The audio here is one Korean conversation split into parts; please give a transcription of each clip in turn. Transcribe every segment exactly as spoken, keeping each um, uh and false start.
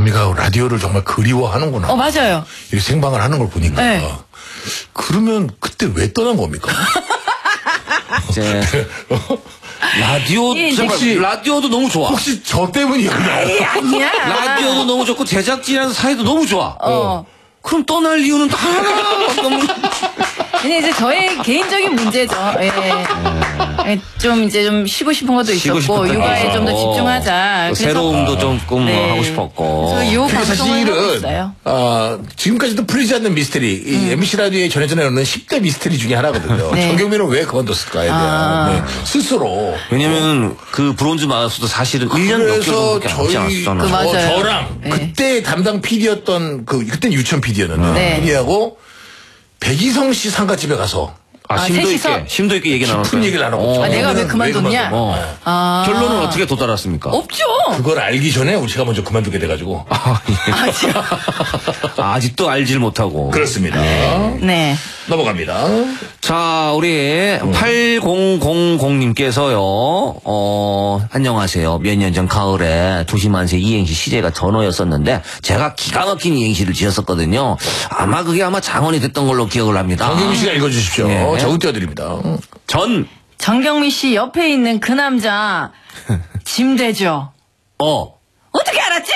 정경미가 라디오를 정말 그리워하는구나. 어, 맞아요. 이렇게 생방을 하는 걸 보니까. 네. 그러면 그때 왜 떠난 겁니까? 이제 라디오 예, 정말 혹시- 라디오도 너무 좋아. 혹시 저 때문이었나요? 에이, 아니야. 라디오도 너무 좋고 제작진이랑 사이도 너무 좋아. 어. 그럼 떠날 이유는 하나 너무 근데 이제 저의 개인적인 문제죠. 예. 예, 좀 이제 좀 쉬고 싶은 것도 쉬고 있었고 싶었던 육아에 게 좀 더 있었고, 집중하자. 또 그래서 새로움도 조금 네. 하고 싶었고. 그래서 요 그리고 방송을 하고 사실은 있어요. 아, 지금까지도 풀리지 않는 미스테리 이 음. 엠비씨 라디오에 전해전해 오는 십 대 미스테리 중에 하나거든요. 네. 정경미는 왜 그만뒀을까에 대한 아. 네, 스스로 왜냐면 그 브론즈 마우스도 사실은 일 년 몇 개월 그래서 정도밖에 남지 저희 않았잖아. 그 맞아요. 저, 저랑 네. 그때 담당 피디였던 그 그때는 유천 피디였는데 네. 피디하고 백이성 씨 상가집에 가서 아, 아, 심도 셋이서? 있게 심도 있게 얘기 나눴어요. 깊은 얘기를 나눠봤죠. 어. 아, 내가 왜 그만뒀냐? 어. 아. 결론은 어떻게 도달했습니까? 없죠. 그걸 알기 전에 우리 제가 먼저 그만두게 돼가지고 아, 예. 아, 진 아, 아직도 알질 못하고. 그렇습니다. 네. 넘어갑니다. 자, 우리 팔공공공님께서요, 어, 안녕하세요. 몇 년 전 가을에 도시만세 이행시 시제가 전어였었는데, 제가 기가 막힌 이행시를 지었었거든요. 아마 그게 아마 장원이 됐던 걸로 기억을 합니다. 정경미 씨가 읽어주십시오. 네. 적응 띄워드립니다. 전, 정경미 씨 옆에 있는 그 남자 짐되죠. 어. 어떻게 알았지?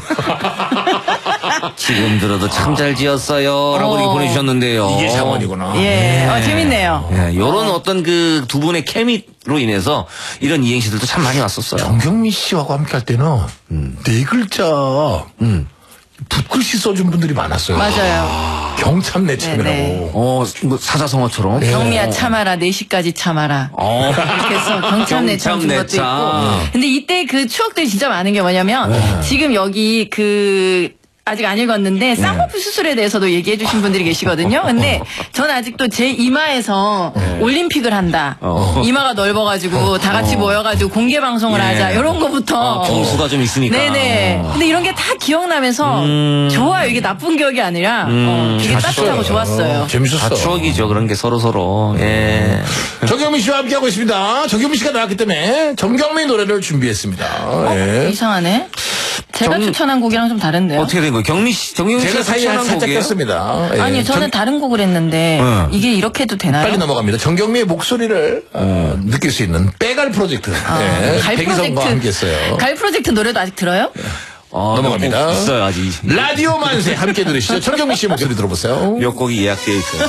지금 들어도 참 잘 지었어요. 라고 어. 이렇게 보내주셨는데요. 이게 장원이구나. 예. 어, 재밌네요. 예, 요런 어. 떤 그 두 분의 케미로 인해서 이런 이행시들도 참 많이 왔었어요. 정경미 씨하고 함께 할 때는 네 글자 음. 붓글씨 써준 분들이 많았어요. 맞아요. 경참내참이라고. 네네. 어, 뭐 사자성어처럼. 네. 경미야 참아라. 네 시까지 참아라. 어. 이렇게 해서 경참내참 준 것도 경참내참. 있고. 근데 이때 그 추억들이 진짜 많은 게 뭐냐면 지금 여기 그 아직 안 읽었는데 쌍꺼풀 수술에 대해서도 얘기해 주신 분들이 계시거든요. 근데 저는 아직도 제 이마에서 올림픽을 한다. 어. 이마가 넓어가지고 다 같이 모여가지고 공개 방송을 예. 하자. 이런 거부터. 아, 경수가 좀 있으니까. 네네. 근데 이런 게 다 기억나면서 음. 좋아요. 이게 나쁜 기억이 아니라 어, 되게 따뜻하고 좋았어요. 재밌었어. 다 추억이죠. 그런 게 서로서로. 예. 정경미 씨와 함께하고 있습니다. 정경미 씨가 나왔기 때문에 정경미 노래를 준비했습니다. 예. 이상하네. 제가 정- 추천한 곡이랑 좀 다른데요. 어떻게 된 거예요? 경미 씨, 정경미 제가 씨가 사이에 추천한 살짝 곡이에요? 꼈습니다. 예. 아니 저는 정- 다른 곡을 했는데 응. 이게 이렇게 해도 되나요? 빨리 넘어갑니다. 정경미의 목소리를 어, 느낄 수 있는 빼갈 프로젝트. 예. 갈 백이성과 함께했어요. 갈 프로젝트 노래도 아직 들어요? 어, 넘어갑니다. 몇 곡 있어요, 아직. 라디오 만세 함께 들으시죠. 정경미 씨의 목소리 들어보세요. 몇 곡이 예약되어 있어요.